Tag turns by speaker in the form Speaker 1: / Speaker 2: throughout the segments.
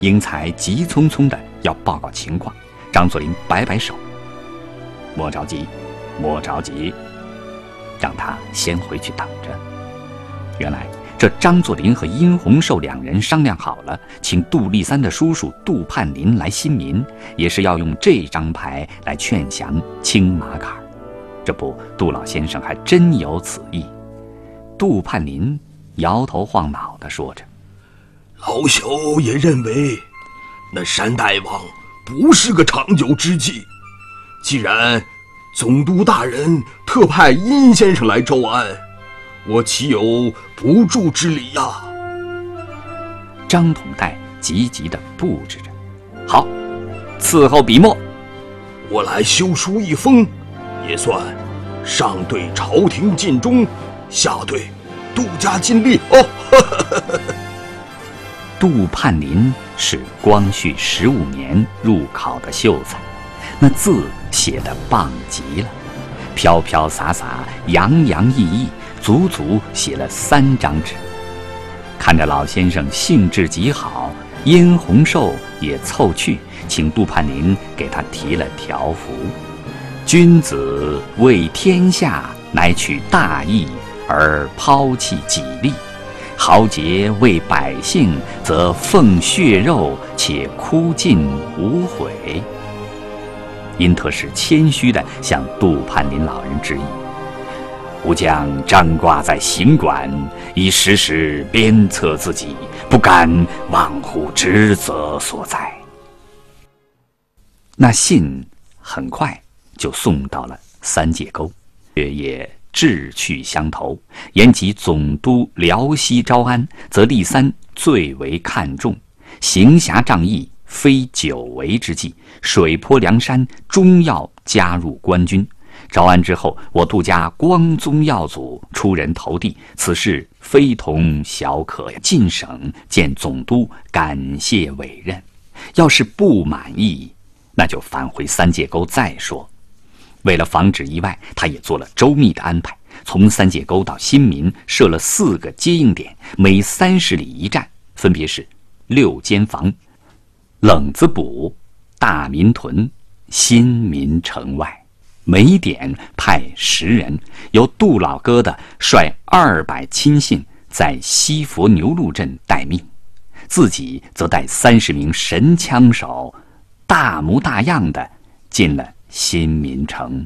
Speaker 1: 英才急匆匆地要报告情况，张作霖摆摆手：“莫着急，莫着急，让他先回去等着。”原来这张作霖和殷洪寿两人商量好了，请杜立三的叔叔杜盼林来新民，也是要用这张牌来劝降青马杆。这不，杜老先生还真有此意。杜盼林摇头晃脑地说着：“
Speaker 2: 老朽也认为，那山大王不是个长久之计。既然总督大人特派殷先生来周安，我岂有不助之理呀？”
Speaker 1: 张统带急急地布置着：“好，伺候笔墨。
Speaker 2: 我来修书一封，也算上对朝廷尽忠，下对杜家尽力哦。”
Speaker 1: 杜盼林是光绪15年入考的秀才，那字写得棒极了，飘飘洒洒，洋洋溢溢，足足写了3张纸。看着老先生兴致极好，殷洪寿也凑趣，请杜盼林给他题了条幅：“君子为天下，乃取大义而抛弃己利；豪杰为百姓，则奉血肉，且哭尽无悔。”因特使谦虚地向杜盼林老人致意：“吾将张挂在行馆，以时时鞭策自己，不敢忘乎职责所在。”那信很快就送到了三界沟，却也志趣相投，言及总督辽西招安，则立三最为看重，行侠仗义非久违之计，水泊梁山终要加入官军。招安之后，我杜家光宗耀祖，出人头地，此事非同小可呀！进省见总督，感谢委任。要是不满意，那就返回三界沟再说。为了防止意外，他也做了周密的安排，从三界沟到新民设了4个接应点，每30里一站，分别是6间房、冷子堡、大民屯、新民城外。每点派10人，由杜老哥的率200亲信在西佛牛路镇待命，自己则带30名神枪手，大模大样的进了新民城。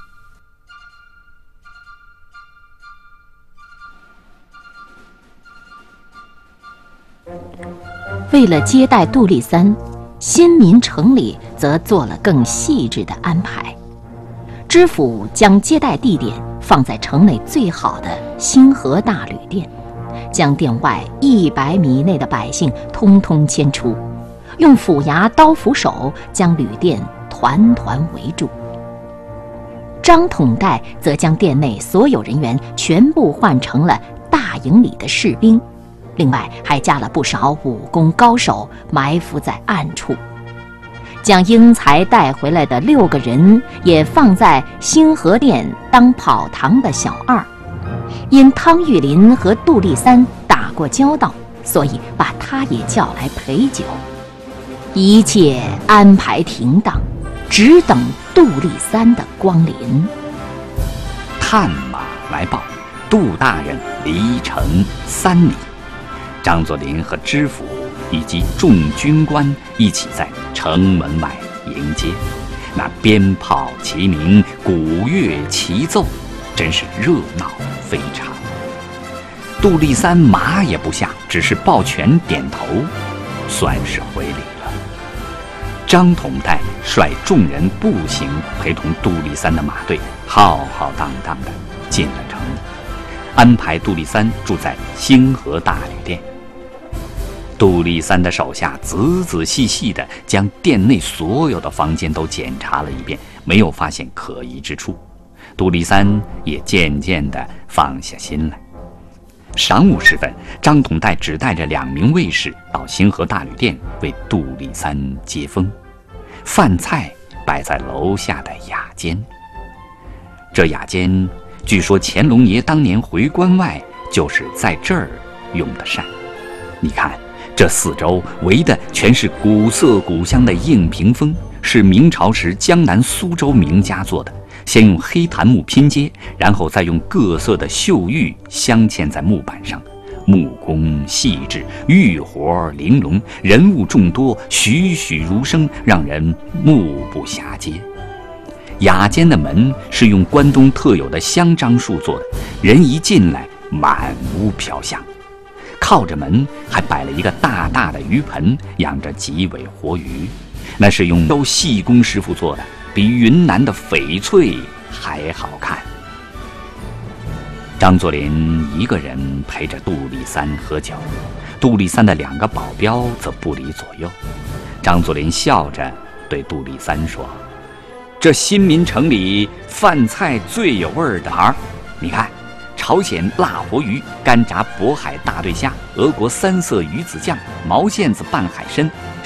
Speaker 3: 为了接待杜立三，新民城里则做了更细致的安排。知府将接待地点放在城内最好的星河大旅店，将店外100米内的百姓通通迁出，用府衙刀斧手将旅店团团围住。张统带则将店内所有人员全部换成了大营里的士兵，另外还加了不少武功高手埋伏在暗处。将英才带回来的6个人也放在星河店当跑堂的小二，因汤玉麟和杜立三打过交道，所以把他也叫来陪酒。一切安排停当，只等杜立三的光临。
Speaker 1: 探马来报，杜大人离城3里。张作霖和知府以及众军官一起在城门外迎接，那鞭炮齐鸣，鼓乐齐奏，真是热闹非常。杜立三马也不下，只是抱拳点头，算是回礼了。张统带率众人步行陪同杜立三的马队浩浩荡荡地进了城，安排杜立三住在星河大旅店。杜立三的手下仔仔细细地将店内所有的房间都检查了一遍，没有发现可疑之处。杜立三也渐渐地放下心来。晌午时分，张统带只带着2名卫士到星河大旅店为杜立三接风，饭菜摆在楼下的雅间。这雅间据说乾隆爷当年回关外就是在这儿用的膳。你看这四周围的全是古色古香的硬屏风，是明朝时江南苏州名家做的。先用黑檀木拼接，然后再用各色的绣玉镶嵌在木板上，木工细致，玉活玲珑，人物众多，栩栩如生，让人目不暇接。雅间的门是用关东特有的香樟树做的，人一进来满屋飘香。靠着门还摆了一个大大的鱼盆，养着几尾活鱼，那是用都细工师傅做的，比云南的翡翠还好看。张作霖一个人陪着杜立三喝酒，杜立三的2个保镖则不离左右。张作霖笑着对杜立三说：“这新民城里饭菜最有味的儿，你看，朝鲜辣活鱼，干炸渤海大对虾，俄国3色鱼子酱，毛线子拌海参，